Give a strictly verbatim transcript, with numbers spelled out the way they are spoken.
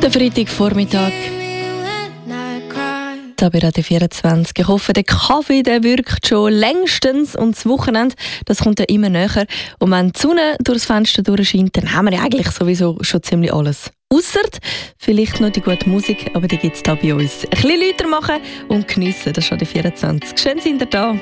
Der Freitagvormittag. Da bei Radio vierundzwanzig. Ich hoffe, der Kaffee der wirkt schon längstens und das Wochenende, das kommt ja immer näher. Und wenn die Sonne durchs Fenster durchscheint, dann haben wir ja eigentlich sowieso schon ziemlich alles. Ausser vielleicht noch die gute Musik, aber die gibt es da bei uns. Ein bisschen lauter machen und geniessen, das ist Radio vierundzwanzig. Schön, sind ihr da.